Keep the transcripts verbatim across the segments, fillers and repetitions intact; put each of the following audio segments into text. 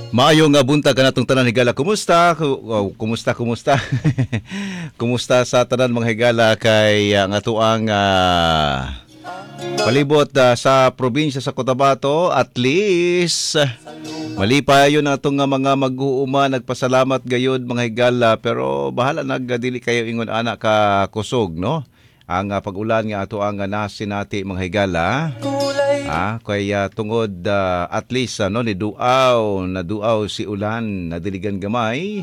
Maayong nga buntag kanatong tanan higala. Kumusta? Ku- wow, Kumusta kumusta? Kumusta sa tanan mga higala kay ang atuang ah, palibot ah, sa probinsya sa Cotabato, at least ah, malipay yun atong nga mga mag-uuma, nagpasalamat gayud mga higala, pero bahala nagdili kayo ingon anak ka kusog, no? Ang ah, pag-ulan nga ato ang nasinati mga higala. Ah, kaya tungod ah, at least ano ni duaw, na duaw si ulan na diligan gamay.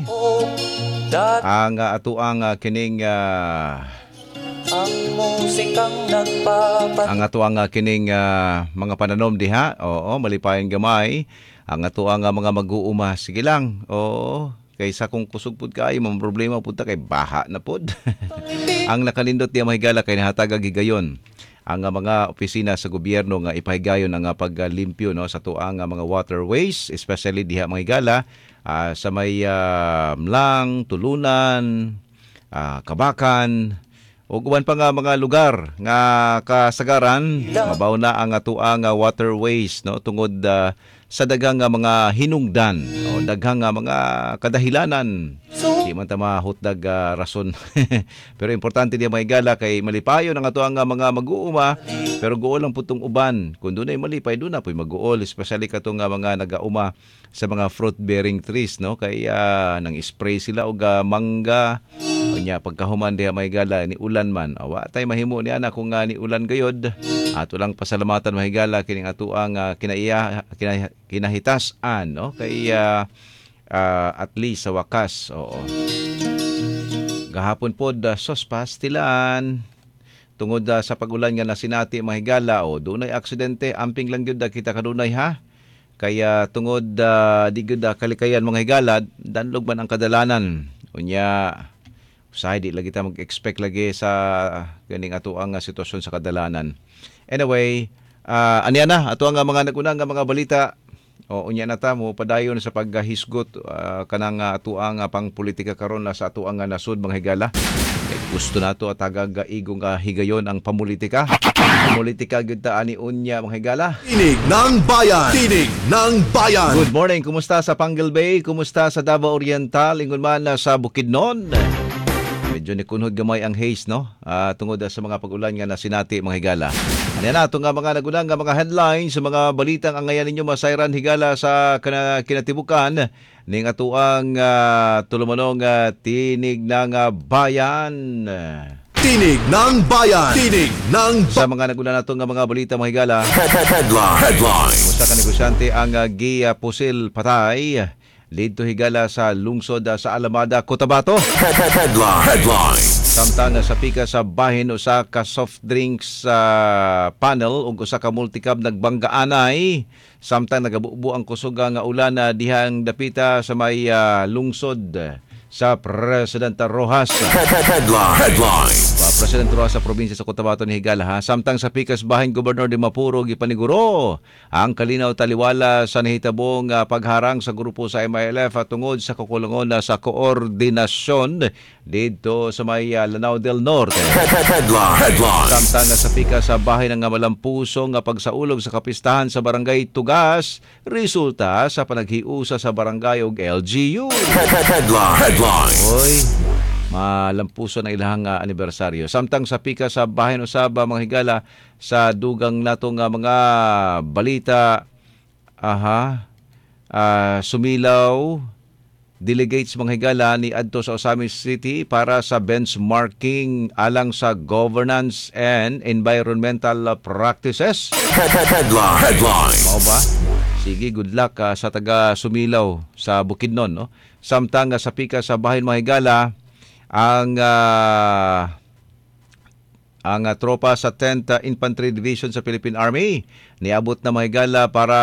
Ang ah, ato ang ah, kining ah, ang musikang nagpapatay. ang ato ang ah, kining ah, mga pananom diha. Oo, malipayon gamay. Ang ato ang ah, mga mag-uuma, sige lang. Oo. Kaysa kung kusog pud kay mga problema pud ta kay baha na pud. Ang nakalindot diya mahigala kay nahatag gigayon ang uh, mga opisina sa gobyerno nga ipahigayon ang uh, paglimpyo no sa tuang uh, mga waterways, especially diha mga higala uh, sa may uh, Mlang, Tulunan, uh, Kabakan o uban pa nga mga lugar nga kasagaran mabaw na ang atuang uh, waterways no tungod uh, sa daghang nga mga hinungdan o daghang nga mga kadahilanan. Di man ta mahutdag uh, rason. Pero importante diya mga higala kay malipayon ang atuang nga mga mag-uuma, pero guol lang putong uban. Kung doon ay malipay, doon na po'y mag-uol, especially katong nga mga nag-auma sa mga fruit-bearing trees, no? Kaya nang spray sila og uh, mangga. O niya, pagkahuman diya mga higala, ni ulan man. Awa tay mahimo ni ana kung nga ni ulan gayod. At walang pasalamatan mga higala kining atuang uh, kinaiya, kinah, kinahitasan, no? Kay uh, uh, at least sa wakas, oo. Gahapon pod uh, sospas tilan tungod uh, sa pagulan nga nasinati mga higala o dunay aksidente amping lang gyud kita kadunay ha. Kaya tungod uh, di gyud uh, kalikayan mga higala danlog man ang kadalanan. Unya usahay di lagi ta mag-expect lagi sa ganing ato ang uh, sitwasyon sa kadalanan. Anyway, uh, aniya na ato ang uh, mga nagunang nga mga balita. O unya na ta mo padayon sa paghisgot uh, kanang uh, atuang uh, pang politika karon na sa atuang uh, nasud mga higala. Eh, gusto nato at tagag igong uh, higayon ang pamulitika. Pamulitika gyud ta ani unya mga higala. Tinig ng bayan. Tinig ng bayan. Good morning, kumusta sa Pangal Bay? Kumusta sa Davao Oriental? Ingon man uh, sa Bukidnon. Medyo ni kunhod gamay ang haze, no? Uh, tungod sa mga pag-ulan nga na sinati mga higala. Ano na ito nga mga nagunang nga mga headlines sa mga balitang ang ngayon ninyo masayran higala sa kana, kinatibukan ning atuang uh, tulumanong uh, tinig ng uh, bayan. Tinig ng bayan. Tinig ng Sa mga nagunang nato nga mga balita mga higala. Headline. Headline. Musta ka negosyante ang uh, Gia Pusil patay dito higala sa lungsod uh, sa Alamada, Cotabato. Headline. Headline. Samtang sa pika sa bahin usa ka soft drinks sa uh, panel ug usa ka multicab nagbanggaanay samtang nagabubo ang kusog nga ulan na dihang dapita sa may uh, lungsod sa Presidente Rojas. Headline. Headline. Pa Presidente Rojas sa probinsya sa Cotabato ni higala ha. Samtang sa pikas bahin Gobernador de Mapuro gipaniguro ang kalinaw taliwala sa nahitabong uh, pagharang sa grupo sa M I L F at tungod sa kakulangon na sa koordinasyon dito sa may uh, Lanao del Norte. Headline. Headline. Samtang sa pika sa bahay ng malampuso nga pagsaulog sa kapistahan sa barangay Tugas, resulta sa panaghiusa sa barangay og L G U. Headline. Headline. Oy, malampuso na ilahang uh, anibersaryo. Samtang sa pika sa bahin usaba mga higala sa dugang nato nga mga balita, aha, uh, sumilaw delegates mga higala ni adto sa Osamis City para sa benchmarking alang sa governance and environmental practices. Headline. Headline. Mao ba? Sige, good luck uh, sa taga Sumilaw sa Bukidnon, no? Samtang uh, sa pika sa bahin mga higala, ang uh, ang uh, tropa sa tenth uh, Infantry Division sa Philippine Army niabot na mga higala para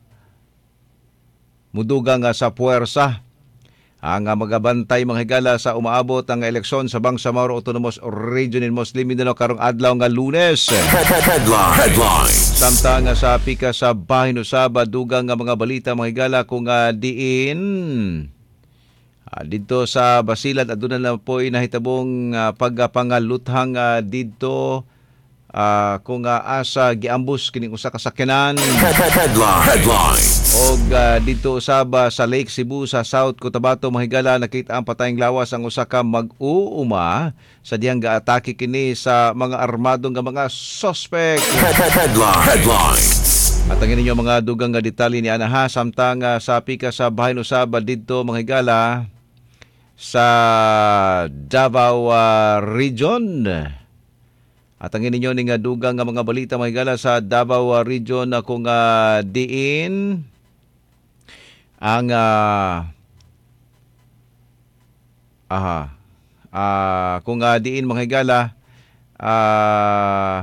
mudugang uh, sa puwersa ang uh, magabantay mga higala sa umaabot ang eleksyon sa Bangsamoro Autonomous Region in Muslim Mindanao karong adlaw nga Lunes. Headline. Headline. Samtang uh, sa pika sa bahin usaba dugang nga mga balita mga higala kung uh, diin uh, dito sa Basilan aduna na po'y nahitabong uh, pagpangaluthang uh, dito uh, kung uh, asa giambus kining usa ka sakyanan Headline. Headline. o Og uh, dito usaba sa Lake Cebu sa South Cotabato mahigala nakita ang patayng lawas ang usa ka mag-uuma sa diyang gaatake kini sa mga armadong nga mga suspect. Headline. Headline. At ang inyong mga dugang nga detalye ni Anaha samtang uh, sa pika sa bahay usaba dito mahigala sa Davao uh, Region. At ang inyong nga dugang nga mga balita mahigala sa Davao uh, Region uh, kung uh, diin ang uh, aha uh, kung uh, diin mga higala uh,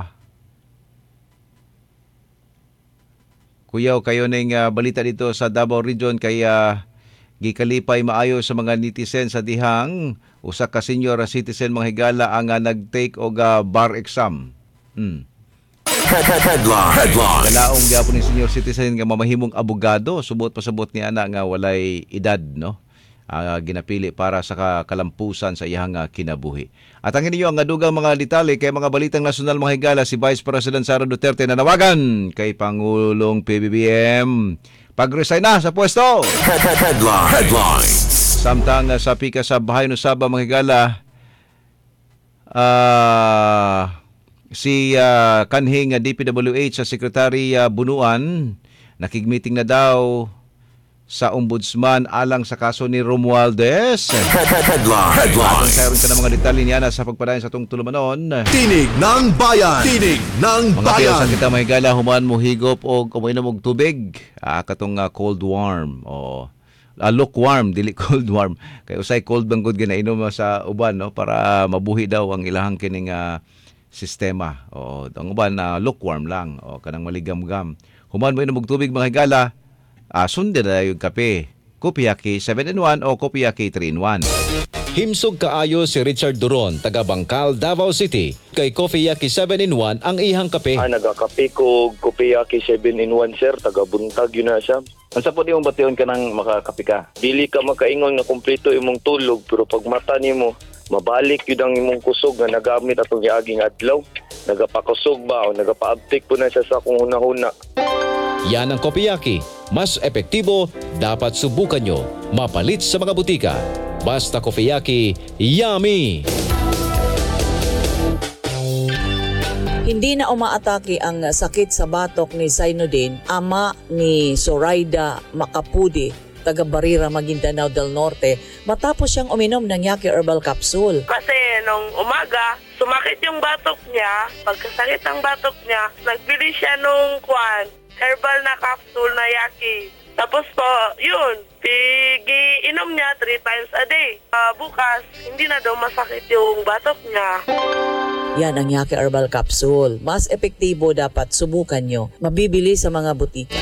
kuyaw kayo ning uh, balita dito sa Davao Region kaya gikalipay maayo sa mga netizen sa dihang usa ka senior citizen mga higala ang uh, nag-take og uh, bar exam. Hmm. Headline. Headline. Kalaong gyapon ni senior citizen nga mamahimong abogado subot pasabot ni ana nga walay edad no. Uh, ginapili para sa kalampusan sa iyang uh, kinabuhi. At ang inyo ang dugang mga detalye kay mga balitang nasyonal mga higala si Vice President Sara Duterte na nawagan kay Pangulong P B B M pag-resign na sa pwesto. Headline. Headline. Samtang uh, sa pika sa bahay no Saba mga higala ah uh, si uh, kanhing uh, D P W H sa Secretary uh, Bunuan nakigmeeting na daw sa ombudsman alang sa kaso ni Romualdez. Headline. Headline. Atong sayron ka ng mga detalye niya na sa pagpadayon sa itong tulumanon. Tinig ng bayan. Tinig ng Mga bayan. sa kita mahigala human mo higop o uminom og tubig. Ah, katong uh, cold warm o uh, lukewarm dili cold warm. Kay usay cold bang good ginainom sa uban no para mabuhi daw ang ilahang kining uh, sistema. O ang uban na uh, lukewarm lang o kanang maligam-gam. Human mo inom og tubig mga higala. Ah, sundan na yung kape. Kopiyaki seven in one o Kopiyaki three in one. Himsog kaayo si Richard Duron, taga Bangkal, Davao City. Kay Kopiyaki seven in one ang ihang kape. Ah, nagakape ko Kopiyaki seven in one sir, taga Buntag yun na siya. Ang sa po di mong bation ka ng makakape ka. Dili ka makaingon na kumpleto imong tulog, pero pag mata nimo mabalik yun ang imong kusog na nagamit atong giaging adlaw. Nagapakusog ba o nagapaabtik po na siya sa kung huna-huna. Yan ang Kopiyaki. Mas epektibo, dapat subukan nyo. Mapalit sa mga butika. Basta Kopiyaki, yummy! Hindi na umaatake ang sakit sa batok ni Zainuddin, ama ni Zoraida Macapudi, taga Barira, Maguindanao del Norte, matapos siyang uminom ng Yaki Herbal Capsule. Kasi nung umaga, sumakit yung batok niya. Pagkasakit ng batok niya, nagbili siya nung kwan, herbal na capsule na Yaki. Tapos po, yun, inom niya three times a day. Uh, bukas, hindi na daw masakit yung batok niya. Yan ang Yaki Herbal Capsule. Mas epektibo, dapat subukan nyo. Mabibili sa mga butika.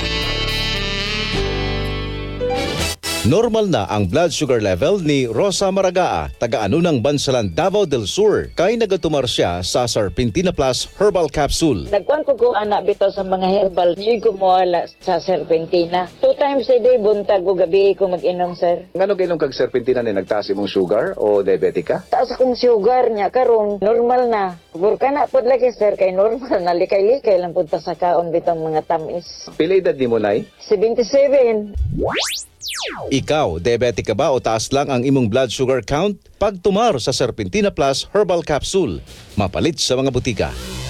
Normal na ang blood sugar level ni Rosa Maragaa, taga-ano ng Bansalan, Davao del Sur, kay nagatumar siya sa Serpentina Plus Herbal Capsule. Nagkuhan ko ko anak bitaw sa mga herbal. Hindi ko mawala sa Serpentina. Two times a day, buntag o gabi ko mag-inom, sir. Ngano ginom kag serpentina ni nagtaas imong sugar o diabetic ka? Taas akong sugar niya, karon normal na. Burka na po lagi, sir, kay normal na. Likay-likay lang punta sa kaon bitang mga tamis. Pila edad nimo nay? seventy-seven. Ikaw, diabetic ka ba o taas lang ang imong blood sugar count? Pagtumar sa Serpentina Plus Herbal Capsule. Mapalit sa mga butika.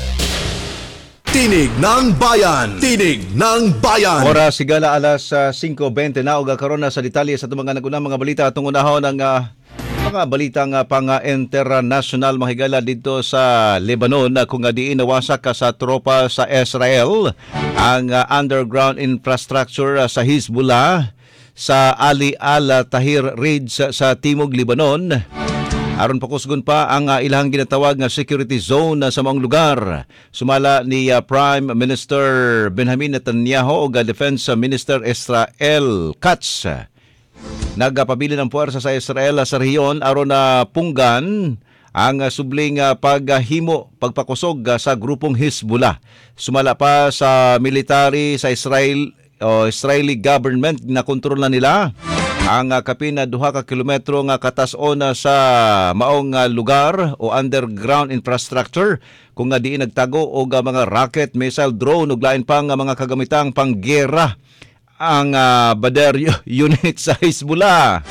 Tinig ng bayan. Tinig ng bayan. Oras sigala alas uh, five twenty na og karon na sa detalye sa mga nagunang mga balita atong unahon ang uh, mga balitang uh, pang uh, international mahigala dito sa Lebanon uh, kung uh, diin nawasak ka sa tropa sa Israel ang uh, underground infrastructure uh, sa Hezbollah sa Ali al-Tahrir Ridge sa, sa Timog Lebanon. Aron pakusgon pa ang uh, ilang ginatawag nga security zone uh, sa maong lugar. Sumala ni uh, Prime Minister Benjamin Netanyahu o uh, Defense Minister Israel Katz. Nagpabili ng puwersa sa Israel uh, sa rehiyon aron na uh, punggan ang uh, subling uh, paghimo, pagpakusog uh, sa grupong Hezbollah. Sumala pa sa military sa Israel o Israeli government na kontrol na nila ang uh, kapin na duha ka kilometro nga katas-on uh, sa maong uh, lugar o underground infrastructure kung nga diin nagtago og uh, mga rocket, missile, drone ug lain pang uh, mga kagamitang panggera ang uh, Badr unit sa Hezbollah.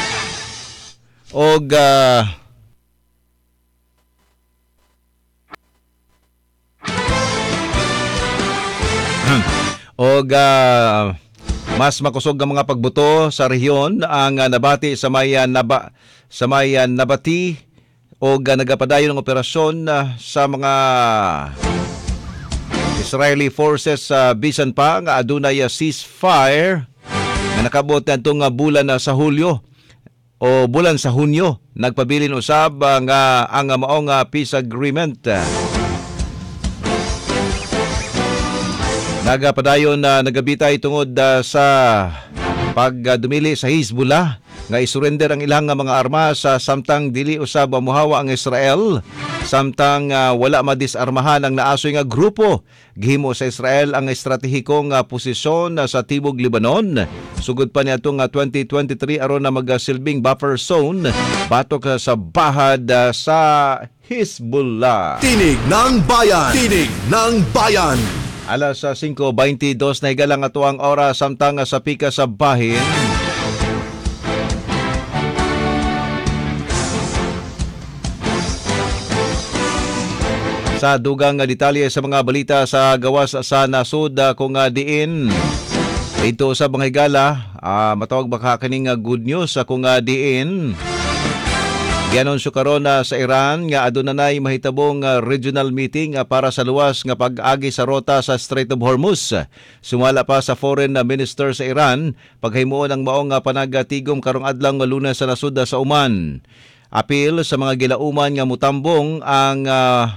Og uh, og uh, mas makusog ang mga pagbuto sa rehiyon ang uh, nabati sa may uh, naba, sa may uh, nabati og uh, nagapadayon ng operasyon uh, sa mga Israeli forces sa uh, bisan pa nga adunay uh, ceasefire nga nakabot nitong uh, bulan uh, sa Hulyo o bulan sa Hunyo. Nagpabilin usab uh, nga ang uh, maong uh, peace agreement. Uh, Nagapadayon na uh, nagabitay tungod uh, sa pagdumili uh, sa Hezbollah nga isurrender ang ilang uh, mga armas sa uh, samtang dili usab muhawa ang Israel samtang uh, wala madisarmahan ang naasoy nga grupo. Gihimo sa Israel ang estratehikong uh, posisyon uh, sa tibok Lebanon. Sugod pa niadtong uh, twenty twenty-three aron na magsilbing buffer zone batok uh, sa bahad uh, sa Hezbollah. Tinig ng Bayan. Tinig ng Bayan. Alas uh, five twenty-two na higalang ato ang oras samtang uh, sa pika sa bahin. Sa dugang uh, detalye sa mga balita sa gawas sa nasud uh, kung uh, diin ito sa mga higala, uh, matawag baka kaning uh, good news sa uh, kung uh, diin gianunsyo karon uh, sa Iran nga adunay mahitabong uh, regional meeting uh, para sa luwas nga pag-agi sa rota sa Strait of Hormuz. Sumala pa sa foreign uh, minister sa Iran paghimuon ang maong uh, panagatigom karong adlaw nga Lunes sa nasud uh, sa Oman. Apil sa mga gilauman nga mutambong ang uh,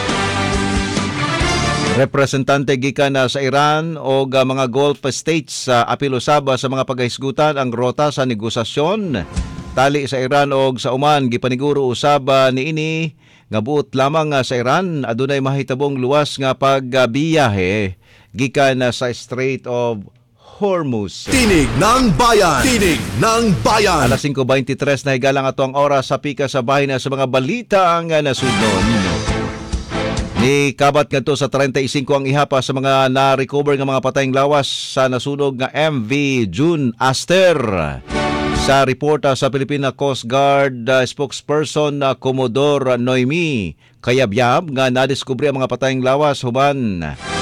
representante gikan na sa Iran o uh, mga Gulf states sa uh, apil usab sa mga paghisgutan ang rota sa negosasyon. Tali sa Iran o sa Oman gipaniguro usab uh, niini nga buot lamang uh, sa Iran adunay mahitabong luwas nga pagbiyahe gikan uh, sa Strait of Hormuz. Tinig ng Bayan. Tinig ng Bayan. Alas five twenty-three na higalang ato ang oras sa pika sa bahin sa mga balita ang uh, nasudnon. Ni kabat ngadto sa thirty-five ang ihapa sa mga na-recover nga mga patayng lawas sa nasunog nga M V June Aster. Sa reporta sa Philippine Coast Guard uh, spokesperson na uh, Commodore Noemi Kayabyab nga nadiskubre ang mga patayng lawas human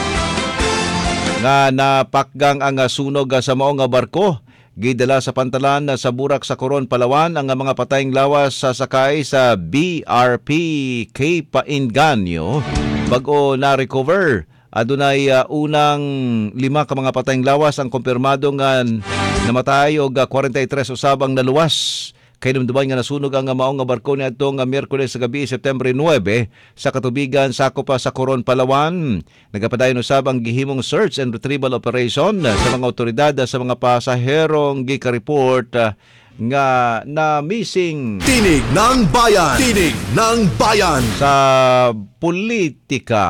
nga napakgang ang uh, sunog uh, sa maong uh, barko. Gidala sa pantalan uh, sa Burak sa Coron, Palawan ang uh, mga patayng lawas sa sakay sa B R P Cape Inganyo bag-o na-recover. Adunay uh, unang lima ka mga patayng lawas ang kumpirmado nga namatay og uh, forty-three usabang naluwas. Kay dumduman nga nasunog ang uh, maong nga barko ni adtong uh, Miyerkules sa gabi September nine sa katubigan sakop pa sa Coron, Palawan. Nagapadayon usab ang gihimong search and retrieval operation uh, sa mga otoridad uh, sa mga pasaherong gika-report uh, nga na missing. Tinig ng Bayan. Tinig ng Bayan. Sa politika,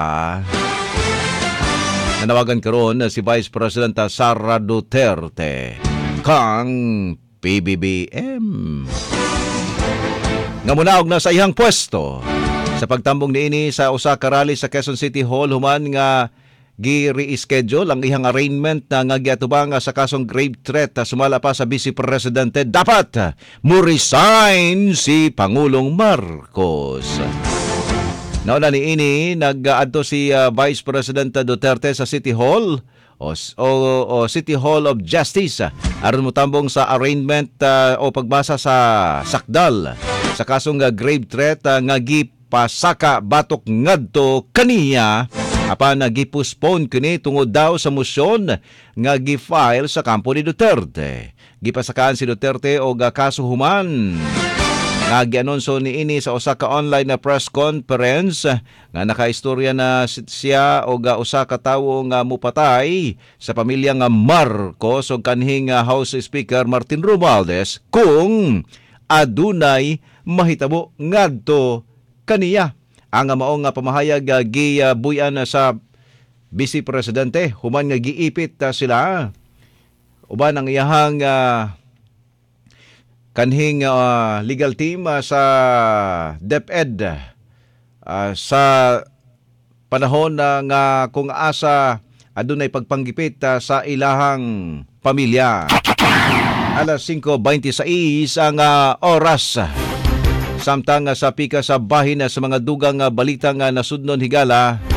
nanawagan karon si Vice President Sara Duterte kang P B B M nga munaog na sa iyang pwesto sa pagtambong niini sa usa ka rally sa Quezon City Hall human nga gi-reschedule ang iyang arraignment na nga giatubang sa kasong grave threat. Sumala pa sa Vice Presidente dapat mo resign si Pangulong Marcos. Nauna ni ini nag-adto si uh, Vice President Duterte sa City Hall o, o, o City Hall of Justice aron motambong sa arraignment uh, o pagbasa sa sakdal sa kasong uh, grave threat uh, nga gipasaka batok ngadto kaniya apan gipospone kini tungod daw sa motion nga gi-file sa kampo ni Duterte. Gipasakaan si Duterte og uh, kaso human nga gianonso niini sa usa ka online na press conference nga nakaistorya na siya og uh, usa ka tawo nga mupatay sa pamilya nga Marcos ug kanhing uh, House Speaker Martin Romualdez kung adunay mahitabo ngadto kaniya. Ang mao nga pamahayag uh, gibuyan uh, sa Vice Presidente human nga giipit uh, sila uban ang iyahang uh, kanhing uh, legal team uh, sa DepEd uh, sa panahon na nga kung asa adunay pagpanggipit ah, sa ilahang pamilya. Alas singko beintiséis ang ah, oras. Samtang ah, sa pika sa bahin ah, sa mga dugang ah, balitang ah, nasudnon higala,